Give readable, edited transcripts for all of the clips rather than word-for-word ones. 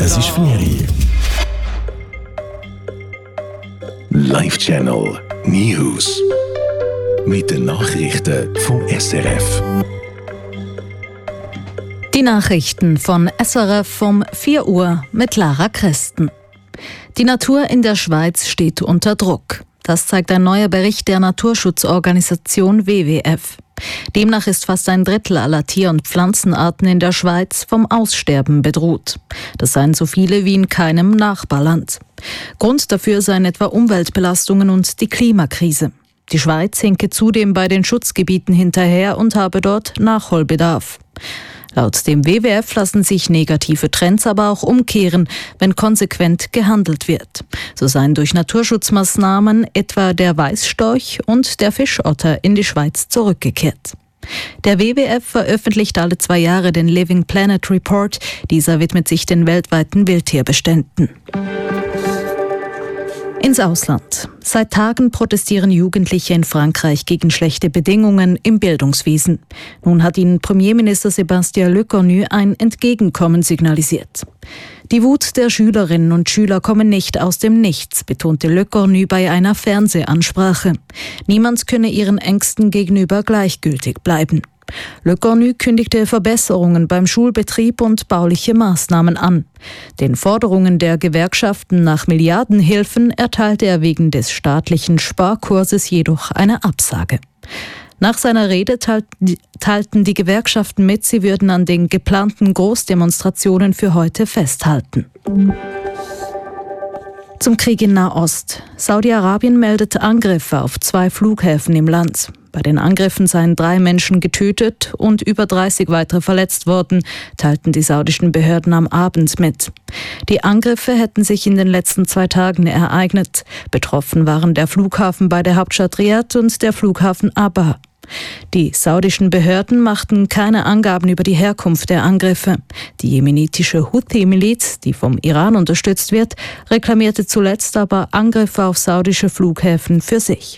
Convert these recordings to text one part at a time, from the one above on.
Es ist Ferien. Live-Channel News. Mit den Nachrichten vom SRF. Die Nachrichten von SRF um 4 Uhr mit Lara Christen. Die Natur in der Schweiz steht unter Druck. Das zeigt ein neuer Bericht der Naturschutzorganisation WWF. Demnach ist fast ein Drittel aller Tier- und Pflanzenarten in der Schweiz vom Aussterben bedroht. Das seien so viele wie in keinem Nachbarland. Grund dafür seien etwa Umweltbelastungen und die Klimakrise. Die Schweiz hinke zudem bei den Schutzgebieten hinterher und habe dort Nachholbedarf. Laut dem WWF lassen sich negative Trends aber auch umkehren, wenn konsequent gehandelt wird. So seien durch Naturschutzmaßnahmen etwa der Weißstorch und der Fischotter in die Schweiz zurückgekehrt. Der WWF veröffentlicht alle 2 Jahre den Living Planet Report. Dieser widmet sich den weltweiten Wildtierbeständen. Ins Ausland. Seit Tagen protestieren Jugendliche in Frankreich gegen schlechte Bedingungen im Bildungswesen. Nun hat ihnen Premierminister Sébastien Lecornu ein Entgegenkommen signalisiert. Die Wut der Schülerinnen und Schüler komme nicht aus dem Nichts, betonte Lecornu bei einer Fernsehansprache. Niemand könne ihren Ängsten gegenüber gleichgültig bleiben. Lecornu kündigte Verbesserungen beim Schulbetrieb und bauliche Maßnahmen an. Den Forderungen der Gewerkschaften nach Milliardenhilfen erteilte er wegen des staatlichen Sparkurses jedoch eine Absage. Nach seiner Rede teilten die Gewerkschaften mit, sie würden an den geplanten Großdemonstrationen für heute festhalten. Zum Krieg in Nahost. Saudi-Arabien meldet Angriffe auf 2 Flughäfen im Land. Bei den Angriffen seien 3 Menschen getötet und über 30 weitere verletzt worden, teilten die saudischen Behörden am Abend mit. Die Angriffe hätten sich in den letzten 2 Tagen ereignet. Betroffen waren der Flughafen bei der Hauptstadt Riad und der Flughafen Abha. Die saudischen Behörden machten keine Angaben über die Herkunft der Angriffe. Die jemenitische Houthi-Miliz, die vom Iran unterstützt wird, reklamierte zuletzt aber Angriffe auf saudische Flughäfen für sich.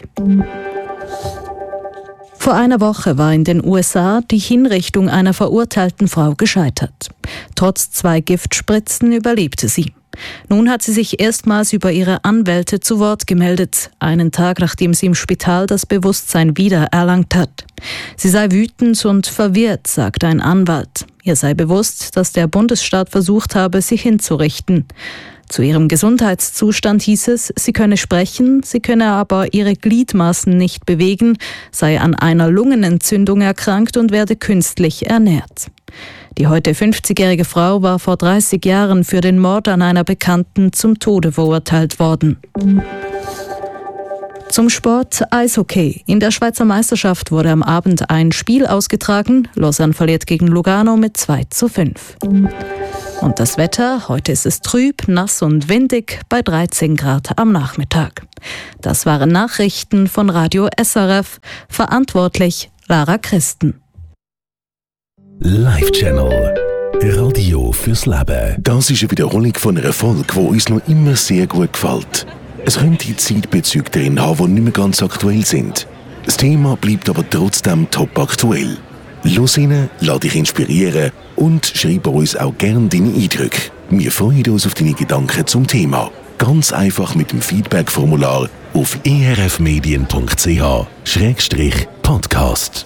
Vor einer Woche war in den USA die Hinrichtung einer verurteilten Frau gescheitert. Trotz 2 Giftspritzen überlebte sie. Nun hat sie sich erstmals über ihre Anwälte zu Wort gemeldet, einen Tag nachdem sie im Spital das Bewusstsein wiedererlangt hat. Sie sei wütend und verwirrt, sagte ein Anwalt. Ihr sei bewusst, dass der Bundesstaat versucht habe, sie hinzurichten. Zu ihrem Gesundheitszustand hieß es, sie könne sprechen, sie könne aber ihre Gliedmaßen nicht bewegen, sei an einer Lungenentzündung erkrankt und werde künstlich ernährt. Die heute 50-jährige Frau war vor 30 Jahren für den Mord an einer Bekannten zum Tode verurteilt worden. Zum Sport Eishockey. In der Schweizer Meisterschaft wurde am Abend ein Spiel ausgetragen. Lausanne verliert gegen Lugano mit 2:5. Und das Wetter, heute ist es trüb, nass und windig bei 13 Grad am Nachmittag. Das waren Nachrichten von Radio SRF. Verantwortlich Lara Christen. Live-Channel. Radio fürs Leben. Das ist eine Wiederholung von einer Folge, die uns noch immer sehr gut gefällt. Es könnte Zeitbezüge drin haben, die nicht mehr ganz aktuell sind. Das Thema bleibt aber trotzdem top aktuell. Los rein, lass dich inspirieren und schreib uns auch gerne deine Eindrücke. Wir freuen uns auf deine Gedanken zum Thema. Ganz einfach mit dem Feedback-Formular auf erfmedien.ch/podcast.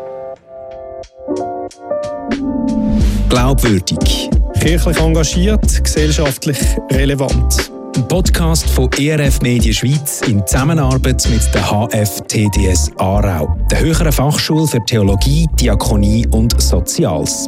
Glaubwürdig, kirchlich engagiert, gesellschaftlich relevant. Ein Podcast von ERF Medien Schweiz in Zusammenarbeit mit der HF-TDS Aarau, der Höheren Fachschule für Theologie, Diakonie und Soziales.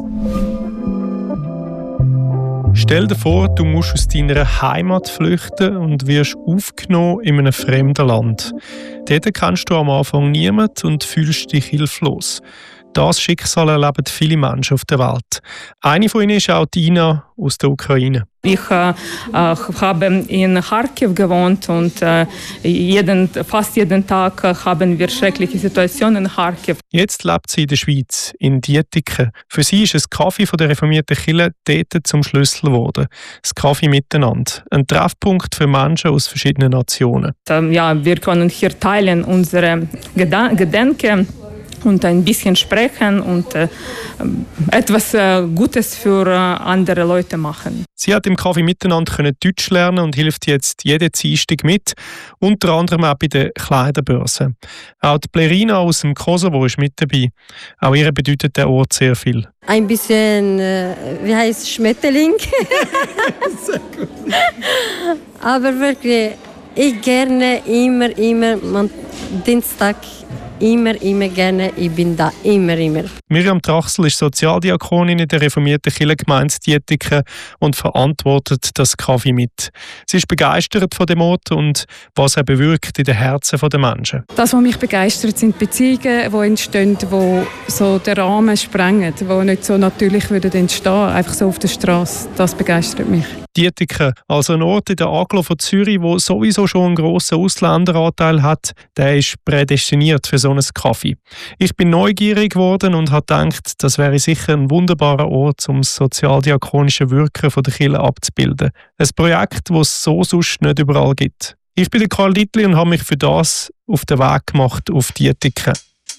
Stell dir vor, du musst aus deiner Heimat flüchten und wirst aufgenommen in einem fremden Land. Dort kennst du am Anfang niemanden und fühlst dich hilflos. Das Schicksal erleben viele Menschen auf der Welt. Eine von ihnen ist auch Dina aus der Ukraine. Ich habe in Kharkiv gewohnt und fast jeden Tag haben wir schreckliche Situationen in Kharkiv. Jetzt lebt sie in der Schweiz, in Dietiken. Für sie ist ein Kaffee von der reformierten Kirche dort zum Schlüssel geworden. Das Kaffee miteinander. Ein Treffpunkt für Menschen aus verschiedenen Nationen. Wir können hier teilen unsere Gedanken. und ein bisschen sprechen und etwas Gutes für andere Leute machen. Sie hat im Kaffee miteinander Deutsch lernen und hilft jetzt jeden Dienstag mit, unter anderem auch bei der Kleiderbörse. Auch die Blerina aus dem Kosovo ist mit dabei. Auch ihr bedeutet der Ort sehr viel. Ein bisschen, wie heißt Schmetterling? Sehr gut. Aber wirklich, ich gerne immer, Dienstag, immer gerne, ich bin da, immer. Miriam Trachsel ist Sozialdiakonin in der reformierten Kirchengemeinde Dietiken und verantwortet das Kaffee mit. Sie ist begeistert von dem Ort und was er bewirkt in den Herzen der Menschen. Das, was mich begeistert, sind Beziehungen, die entstehen, die so den Rahmen sprengen, die nicht so natürlich entstehen würden, einfach so auf der Straße. Das begeistert mich. Dietiken, also ein Ort in der Agglo von Zürich, der sowieso schon einen grossen Ausländeranteil hat, der ist prädestiniert für so einen Kaffee. Ich bin neugierig geworden und habe gedacht, das wäre sicher ein wunderbarer Ort, um das sozialdiakonische Wirken der Kirche abzubilden. Ein Projekt, das es so sonst nicht überall gibt. Ich bin der Karl Dittli und habe mich für das auf den Weg gemacht auf Dietiken.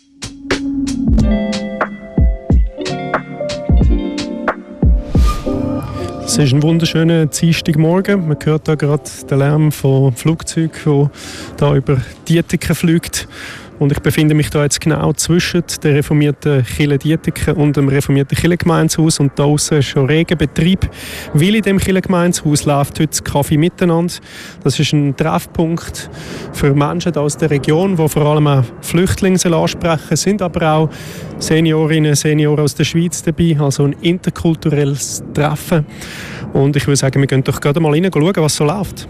Es ist ein wunderschöner Dienstagmorgen. Man hört da gerade den Lärm vom Flugzeug, das da über Dietiken fliegt. Und ich befinde mich da jetzt genau zwischen der reformierten Kirche Dietiken und dem reformierten Kirchengemeindehaus. Und da aussen ist schon rege Betrieb, weil in dem Kirchengemeindehaus läuft heute das Kaffee miteinander. Das ist ein Treffpunkt für Menschen aus der Region, die vor allem auch Flüchtlinge ansprechen. Es sind aber auch Seniorinnen und Senioren aus der Schweiz dabei, also ein interkulturelles Treffen. Und ich würde sagen, wir gehen doch gerade mal rein schauen, was so läuft.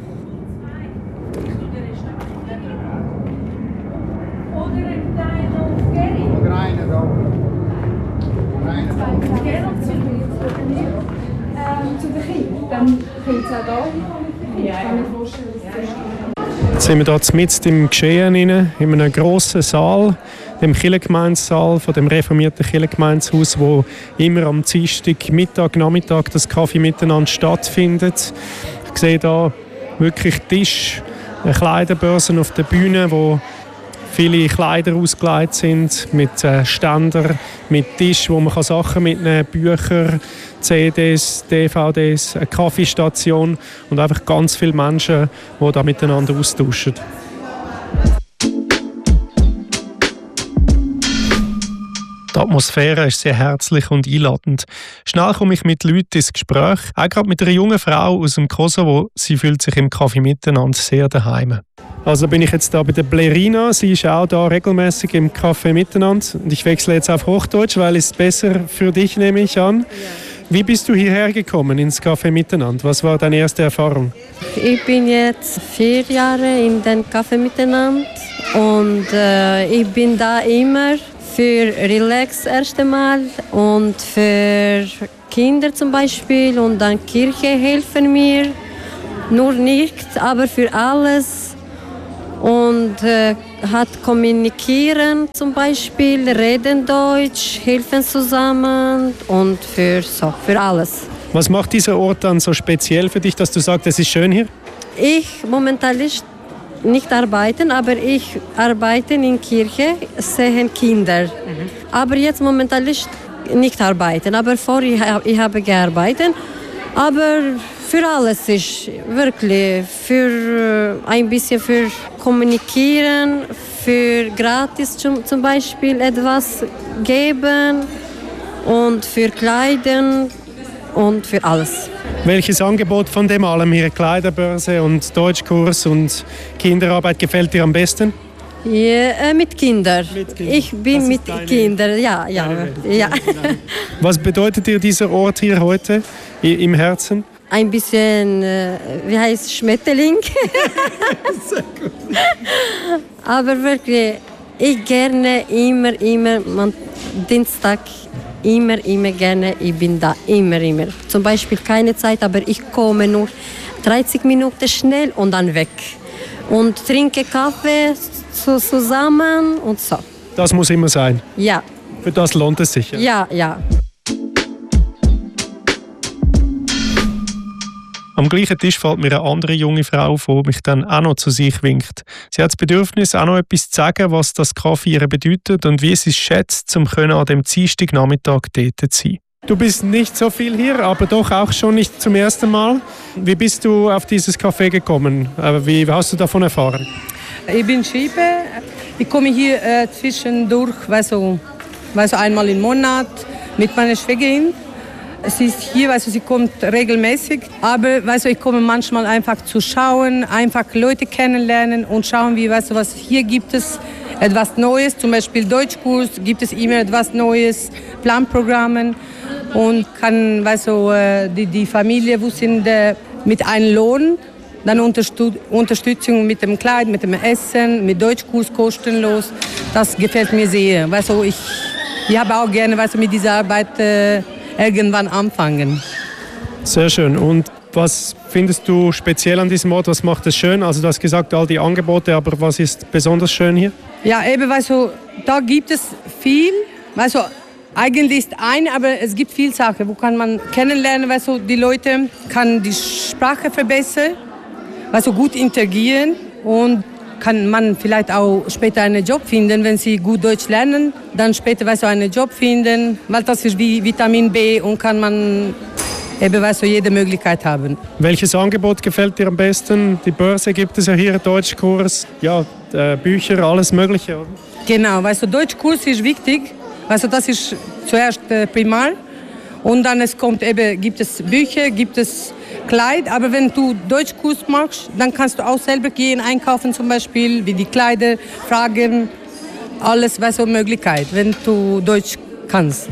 Jetzt sind wir hier mitten im Geschehen, in einem grossen Saal, dem Kirchengemeindesaal von dem reformierten Kirchengemeindehaus, wo immer am Dienstag, Mittag, Nachmittag das Kaffee miteinander stattfindet. Ich sehe hier wirklich Tisch, Kleiderbörsen auf der Bühne, wo viele Kleider ausgelegt sind, mit Ständern, mit Tisch, wo man Sachen mitnehmen kann, Bücher, CDs, DVDs, eine Kaffeestation und einfach ganz viele Menschen, die da miteinander austauschen. Die Atmosphäre ist sehr herzlich und einladend. Schnell komme ich mit Leuten ins Gespräch, auch gerade mit einer jungen Frau aus dem Kosovo. Sie fühlt sich im Kaffee miteinander sehr daheim. Also bin ich jetzt da bei der Blerina. Sie ist auch da regelmäßig im Kaffee miteinander. Und ich wechsle jetzt auf Hochdeutsch, weil es besser für dich, nehme ich an. Ja. Wie bist du hierher gekommen ins Kaffee miteinander? Was war deine erste Erfahrung? Ich bin jetzt 4 Jahre in den Kaffee miteinander und ich bin da immer für Relax erst einmal und für Kinder zum Beispiel und dann Kirche helfen mir. Nur nicht, aber für alles. Und hat kommunizieren zum Beispiel, reden Deutsch, helfen zusammen und für alles. Was macht dieser Ort dann so speziell für dich, dass du sagst, es ist schön hier? Ich momentan nicht arbeiten, aber ich arbeite in Kirche, sehen Kinder. Aber jetzt momentan nicht arbeiten, aber vorher ich habe gearbeitet. Aber für alles ist wirklich für ein bisschen für kommunizieren, für gratis zum Beispiel etwas geben und für Kleidern und für alles. Welches Angebot von dem allem hier, Kleiderbörse und Deutschkurs und Kinderarbeit, gefällt dir am besten? Ja, mit Kindern. Ich bin mit Kindern, ja. Was bedeutet dir dieser Ort hier heute im Herzen? Ein bisschen, wie heißt Schmetterling? Sehr gut. Aber wirklich, ich gerne immer, Dienstag, immer gerne, ich bin da, immer. Zum Beispiel keine Zeit, aber ich komme nur 30 Minuten schnell und dann weg. Und trinke Kaffee zusammen und so. Das muss immer sein? Ja. Für das lohnt es sich? Ja. Am gleichen Tisch fällt mir eine andere junge Frau auf, die mich dann auch noch zu sich winkt. Sie hat das Bedürfnis, auch noch etwas zu sagen, was das Kaffee ihr bedeutet und wie sie es schätzt, um an dem Dienstagnachmittag dort zu sein. Du bist nicht so viel hier, aber doch auch schon nicht zum ersten Mal. Wie bist du auf dieses Café gekommen? Wie hast du davon erfahren? Ich bin Schieber. Ich komme hier zwischendurch, einmal im Monat mit meiner Schwägerin. Sie ist hier, sie kommt regelmäßig. Aber ich komme manchmal einfach zu schauen, einfach Leute kennenlernen und schauen, was hier gibt es. Etwas Neues, zum Beispiel Deutschkurs, gibt es immer etwas Neues, Planprogrammen. Und kann die Familie, wo sind mit einem Lohn, dann Unterstützung mit dem Kleid, mit dem Essen, mit Deutschkurs kostenlos. Das gefällt mir sehr. Ich habe auch gerne mit dieser Arbeit irgendwann anfangen. Sehr schön. Und was findest du speziell an diesem Ort? Was macht es schön? Also du hast gesagt, all die Angebote, aber was ist besonders schön hier? Ja, eben, da gibt es viel. Eigentlich ist aber es gibt viele Sachen, wo kann man kennenlernen, die Leute kann die Sprache verbessern, gut interagieren und kann man vielleicht auch später einen Job finden, wenn sie gut Deutsch lernen, dann später einen Job finden, weil das ist wie Vitamin B und kann man eben jede Möglichkeit haben. Welches Angebot gefällt dir am besten? Die Börse gibt es ja hier, Deutschkurs, Bücher, alles Mögliche, oder? Genau, Deutschkurs ist wichtig. Das ist zuerst primar und dann gibt es Bücher, gibt es Kleid. Aber wenn du Deutschkurs machst, dann kannst du auch selber gehen, einkaufen zum Beispiel, wie die Kleider, Fragen, alles, Möglichkeit, wenn du Deutsch kannst.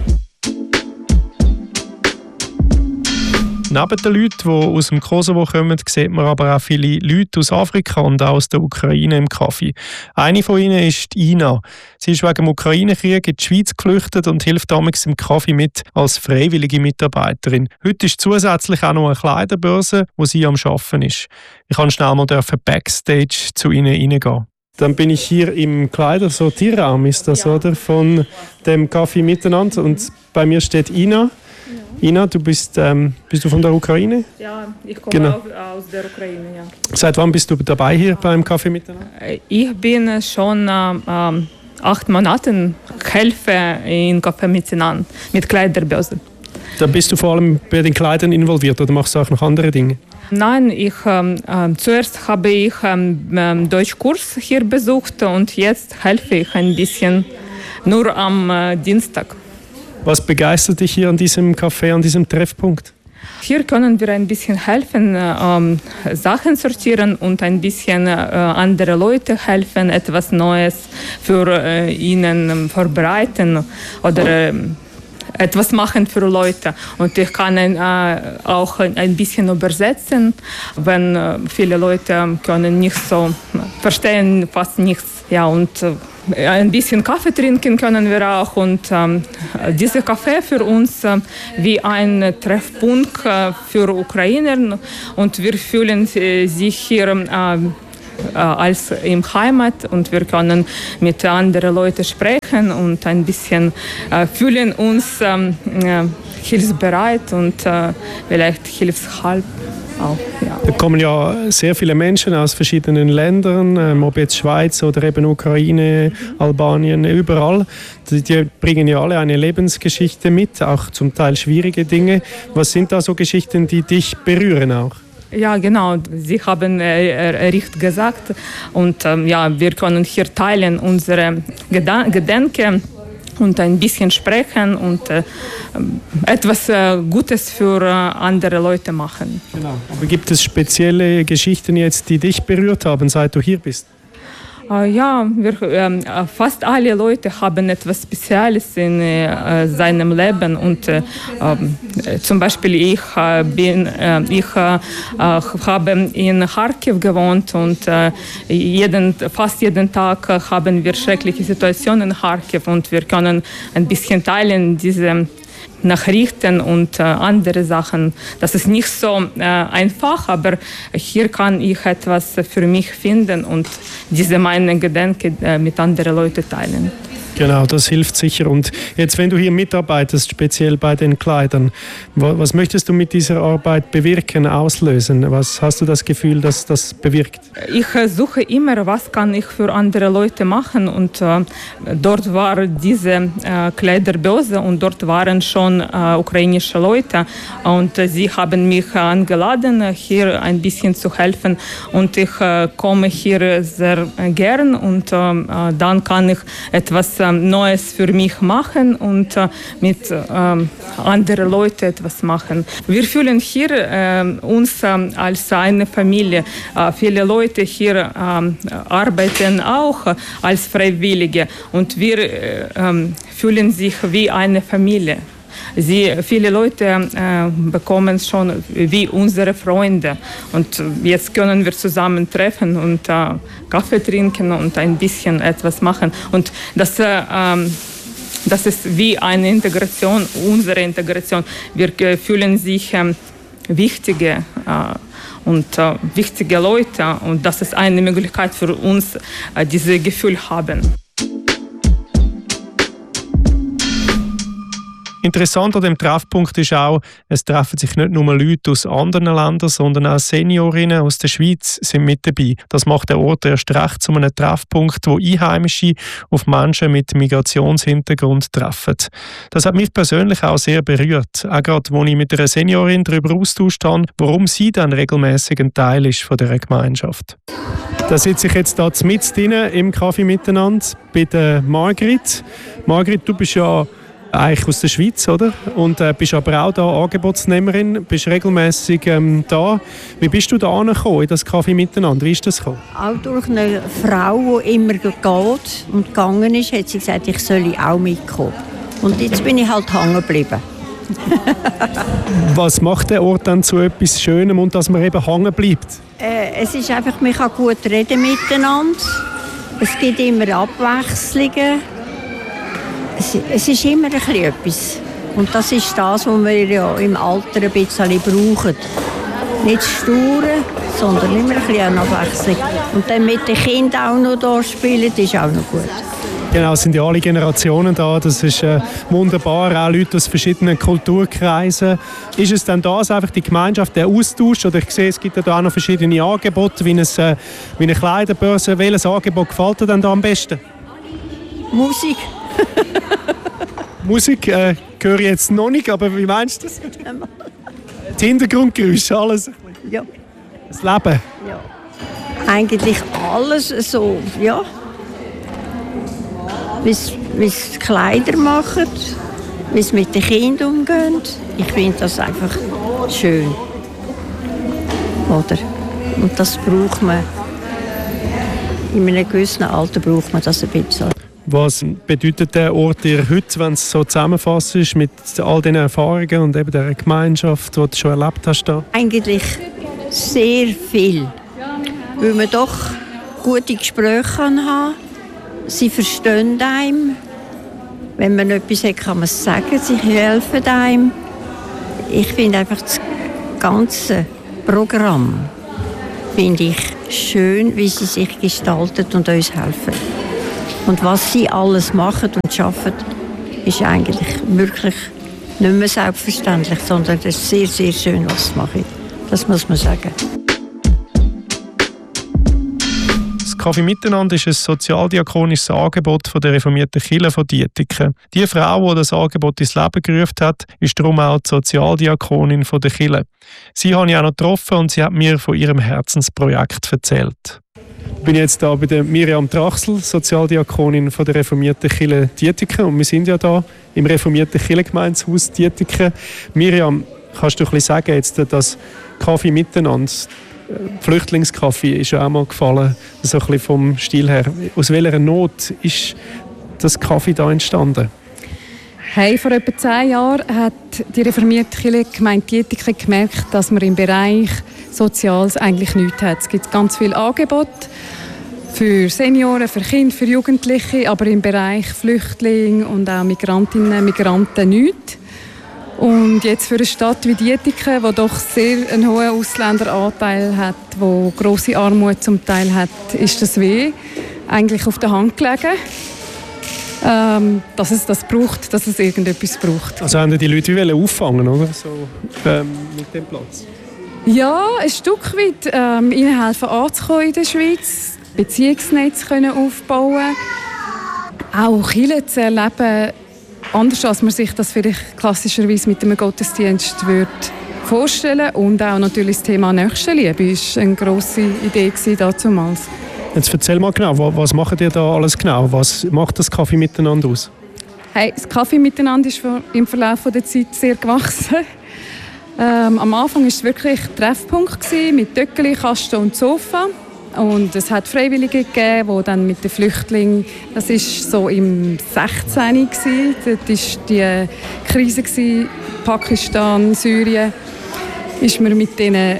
Neben den Leuten, die aus dem Kosovo kommen, sieht man aber auch viele Leute aus Afrika und auch aus der Ukraine im Kaffee. Eine von ihnen ist Ina. Sie ist wegen dem Ukraine-Krieg in die Schweiz geflüchtet und hilft damals im Kaffee mit als freiwillige Mitarbeiterin. Heute ist zusätzlich auch noch eine Kleiderbörse, wo sie am Arbeiten ist. Ich kann schnell mal Backstage zu ihnen reingehen. Dann bin ich hier im Kleidersortierraum, ist das, oder? Von dem Kaffee miteinander. Und bei mir steht Ina. Ina, du bist du von der Ukraine? Ja, ich komme aus der Ukraine, ja. Seit wann bist du dabei hier beim Kaffee miteinander? Ich bin schon 8 Monate helfe in Kaffee miteinander mit Kleiderbörse. Da bist du vor allem bei den Kleidern involviert oder machst du auch noch andere Dinge? Nein, zuerst habe ich Deutschkurs hier besucht und jetzt helfe ich ein bisschen nur am Dienstag. Was begeistert dich hier an diesem Café, an diesem Treffpunkt? Hier können wir ein bisschen helfen, Sachen sortieren und ein bisschen andere Leute helfen, etwas Neues für ihnen vorbereiten oder etwas machen für Leute. Und ich kann auch ein bisschen übersetzen, wenn viele Leute können nicht so verstehen, fast nichts. Ja, und ein bisschen Kaffee trinken können wir auch. Und dieser Kaffee für uns wie ein Treffpunkt für Ukrainer. Und wir fühlen sich hier als im Heimat und wir können mit anderen Leuten sprechen und ein bisschen fühlen uns hilfsbereit und vielleicht hilfshalb auch. Ja. Da kommen ja sehr viele Menschen aus verschiedenen Ländern, ob jetzt Schweiz oder eben Ukraine, Albanien, überall. Die bringen ja alle eine Lebensgeschichte mit, auch zum Teil schwierige Dinge. Was sind da so Geschichten, die dich berühren auch? Ja, genau. Sie haben richtig gesagt. Und wir können hier teilen unsere Gedanken und ein bisschen sprechen und etwas Gutes für andere Leute machen. Genau. Aber gibt es spezielle Geschichten jetzt, die dich berührt haben, seit du hier bist? Ja, fast alle Leute haben etwas Spezielles in seinem Leben und zum Beispiel ich habe in Kharkiv gewohnt und fast jeden Tag haben wir schreckliche Situationen in Kharkiv und wir können ein bisschen teilen diese Nachrichten und andere Sachen. Das ist nicht so einfach, aber hier kann ich etwas für mich finden und diese meine Gedanken mit anderen Leuten teilen. Genau, das hilft sicher. Und jetzt, wenn du hier mitarbeitest, speziell bei den Kleidern, was möchtest du mit dieser Arbeit bewirken, auslösen? Was hast du das Gefühl, dass das bewirkt? Ich suche immer, was kann ich für andere Leute machen. Und dort war diese Kleiderbörse und dort waren schon ukrainische Leute. Und sie haben mich eingeladen, hier ein bisschen zu helfen. Und ich komme hier sehr gern und dann kann ich etwas Neues für mich machen und mit anderen Leuten etwas machen. Wir fühlen hier uns als eine Familie. Viele Leute hier arbeiten auch als Freiwillige und wir fühlen sich wie eine Familie. Viele Leute bekommen schon wie unsere Freunde und jetzt können wir zusammen treffen und Kaffee trinken und ein bisschen etwas machen und das ist wie eine Integration, unsere Integration. Wir fühlen sich wichtige und wichtige Leute und das ist eine Möglichkeit für uns, dieses Gefühl haben. Interessant an dem Treffpunkt ist auch, es treffen sich nicht nur Leute aus anderen Ländern, sondern auch Seniorinnen aus der Schweiz sind mit dabei. Das macht den Ort erst recht zu einem Treffpunkt, wo Einheimische auf Menschen mit Migrationshintergrund treffen. Das hat mich persönlich auch sehr berührt. Auch gerade, als ich mit einer Seniorin darüber austauscht habe, warum sie dann regelmäßig ein Teil ist von dieser Gemeinschaft. Da sitze ich jetzt hier mitten drin im Kaffee miteinander bei der Margrit. Margrit, du bist ja eigentlich aus der Schweiz, oder? Und bist aber auch da Angebotsnehmerin, bist regelmäßig da. Wie bist du da angekommen in das Kaffee miteinander? Wie ist das gekommen? Auch durch eine Frau, die immer geht und gegangen ist, hat sie gesagt, ich soll auch mitkommen. Und jetzt bin ich halt hängen geblieben. Was macht der Ort dann zu etwas Schönem und dass man eben hängen bleibt? Es ist einfach, man kann gut reden miteinander. Es gibt immer Abwechslungen. Es ist immer ein bisschen etwas. Und das ist das, was wir ja im Alter ein bisschen brauchen. Nicht sturen, sondern immer ein bisschen Abwechslung. Und dann mit den Kindern auch noch da spielen, das ist auch noch gut. Genau, es sind ja alle Generationen da. Das ist wunderbar. Auch Leute aus verschiedenen Kulturkreisen. Ist es dann das einfach die Gemeinschaft, der Austausch? Oder ich sehe, es gibt ja da auch noch verschiedene Angebote, wie eine Kleiderbörse. Welches Angebot gefällt dir denn da am besten? Musik. Musik höre ich jetzt noch nicht, aber wie meinst du das? Die Hintergrundgeräusche, alles? Ja. Das Leben? Ja. Eigentlich alles so, ja. Wie sie Kleider machen, wie sie mit den Kindern umgehen. Ich finde das einfach schön. Oder? Und das braucht man. In einem gewissen Alter braucht man das ein bisschen. Was bedeutet der Ort dir heute, wenn es so zusammenfasst ist mit all den Erfahrungen und eben der Gemeinschaft, die du schon erlebt hast? Da? Eigentlich sehr viel. Weil man doch gute Gespräche haben kann. Sie verstehen einem. Wenn man etwas hat, kann man es sagen. Sie helfen einem. Ich finde einfach das ganze Programm finde ich schön, wie sie sich gestaltet und uns helfen. Und was sie alles machen und schaffen, ist eigentlich wirklich nicht mehr selbstverständlich, sondern es ist sehr, sehr schön, was sie machen. Das muss man sagen. Das Kaffee Miteinander ist ein sozialdiakonisches Angebot von der reformierten Kirche von Dietiken. Die Frau, die das Angebot ins Leben gerufen hat, ist darum auch die Sozialdiakonin von der Kirche. Sie habe ich auch noch getroffen und sie hat mir von ihrem Herzensprojekt erzählt. Ich bin jetzt hier bei der Miriam Trachsel, Sozialdiakonin von der reformierten Kirche Dietiken. Und wir sind ja hier im reformierten Kirchengemeindehaus Dietiken. Miriam, kannst du ein bisschen sagen, jetzt das Kaffee Miteinander, Flüchtlingskaffee ist ja auch mal gefallen, so ein bisschen vom Stil her. Aus welcher Not ist das Kaffee da entstanden? Hey, vor etwa 10 Jahren hat die reformierte Kirchengemeinde Dietiken gemerkt, dass man im Bereich Soziales eigentlich nichts hat. Es gibt ganz viele Angebote für Senioren, für Kinder, für Jugendliche, aber im Bereich Flüchtlinge und auch Migrantinnen und Migranten nichts. Und jetzt für eine Stadt wie Dietiken, die doch sehr einen hohen Ausländeranteil hat, die grosse Armut zum Teil hat, ist das eigentlich auf der Hand gelegen. dass es das braucht, dass es irgendetwas braucht. Also haben die Leute wie auffangen, oder? So, mit dem Platz? Ja, ein Stück weit. Ihnen helfen anzukommen in der Schweiz, Beziehungsnetz können aufbauen, auch Kirche zu erleben, anders als man sich das vielleicht klassischerweise mit einem Gottesdienst würde vorstellen. Und auch natürlich das Thema Nächstenliebe war eine grosse Idee damals. Jetzt erzähl mal genau, was macht ihr da alles genau? Was macht das Kaffee miteinander aus? Hey, das Kaffee miteinander ist im Verlauf der Zeit sehr gewachsen. Am Anfang war es wirklich ein Treffpunkt mit Töckeli, Kasten und Sofa. Und es hat Freiwillige gegeben, die dann mit den Flüchtlingen, das war so im 16. Dort war die Krise, Pakistan, Syrien, ist man mit denen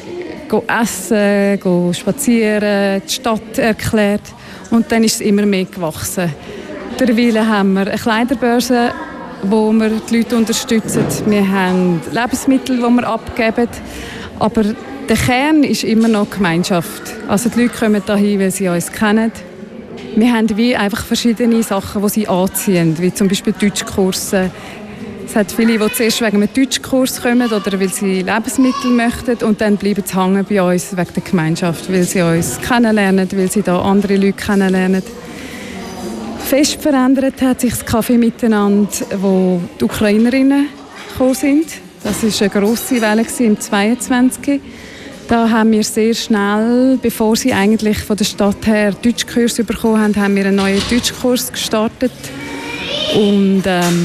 essen, spazieren, die Stadt erklärt. Und dann ist es immer mehr gewachsen. Derweil haben wir eine Kleiderbörse, wo wir die Leute unterstützen. Wir haben Lebensmittel, die wir abgeben. Aber der Kern ist immer noch Gemeinschaft. Also die Leute kommen hierhin, weil sie uns kennen. Wir haben wie einfach verschiedene Sachen, die sie anziehen, wie zum Beispiel Deutschkurse. Es hat viele, die zuerst wegen einem Deutschkurs kommen oder weil sie Lebensmittel möchten und dann bleiben sie hängen bei uns wegen der Gemeinschaft, weil sie uns kennenlernen, weil sie da andere Leute kennenlernen. Fest verändert hat sich das Kaffee miteinander, wo die Ukrainerinnen gekommen sind. Das war eine grosse Welle im 22. Da haben wir sehr schnell, bevor sie eigentlich von der Stadt her Deutschkurs bekommen haben, haben wir einen neuen Deutschkurs gestartet. Und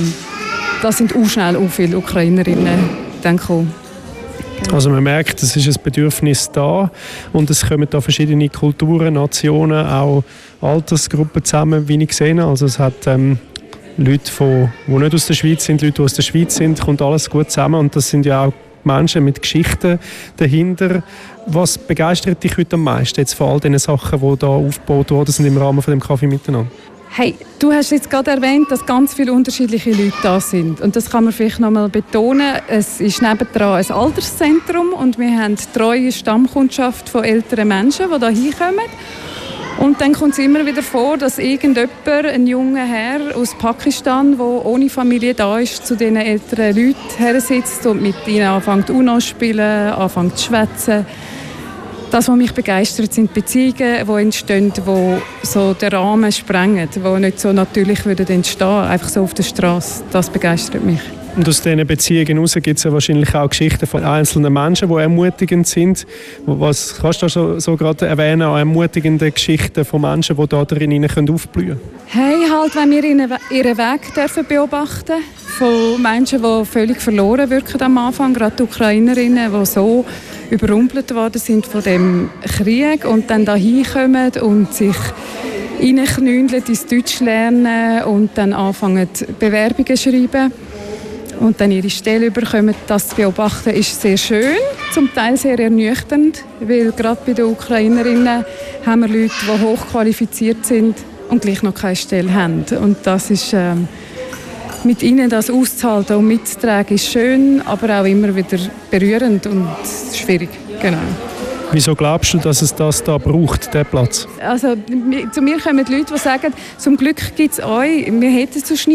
da sind auch schnell viele Ukrainerinnen dann gekommen. Also man merkt, es ist ein Bedürfnis da und es kommen da verschiedene Kulturen, Nationen, auch Altersgruppen zusammen, wie ich gesehen habe. Also es hat Leute, die nicht aus der Schweiz sind, Leute, die aus der Schweiz sind, kommt alles gut zusammen und das sind ja auch Menschen mit Geschichten dahinter. Was begeistert dich heute am meisten jetzt von all diesen Sachen, die da aufgebaut worden sind im Rahmen von dem Kaffee miteinander? Hey, du hast jetzt gerade erwähnt, dass ganz viele unterschiedliche Leute da sind. Und das kann man vielleicht noch mal betonen. Es ist nebendran ein Alterszentrum und wir haben eine treue Stammkundschaft von älteren Menschen, die hier hinkommen. Und dann kommt es immer wieder vor, dass irgendjemand, ein junger Herr aus Pakistan, der ohne Familie da ist, zu diesen älteren Leuten her sitzt und mit ihnen anfängt UNO zu spielen, anfängt zu schwätzen. Das, was mich begeistert, sind Beziehungen, die entstehen, die so den Rahmen sprengen, die nicht so natürlich entstehen würden, einfach so auf der Straße. Das begeistert mich. Und aus diesen Beziehungen heraus gibt es ja wahrscheinlich auch Geschichten von einzelnen Menschen, die ermutigend sind. Was kannst du so gerade erwähnen an ermutigenden Geschichten von Menschen, die da darin aufblühen können? Hey, halt, wenn wir ihren Weg dürfen beobachten von Menschen, die völlig verloren wirken am Anfang, gerade die Ukrainerinnen, die so überrumpelt worden sind von dem Krieg und dann da hinkommen und sich reinknündeln ins Deutsch lernen und dann anfangen Bewerbungen zu schreiben und dann ihre Stelle bekommen. Das zu beobachten ist sehr schön, zum Teil sehr ernüchternd, weil gerade bei den Ukrainerinnen haben wir Leute, die hochqualifiziert sind und gleich noch keine Stelle haben. Und das ist mit ihnen das auszuhalten und mitzutragen ist schön, aber auch immer wieder berührend und schwierig. Genau. Wieso glaubst du, dass es das da braucht, diesen Platz? Also, zu mir kommen Leute, die sagen, zum Glück gibt es euch, wir hätten sonst nie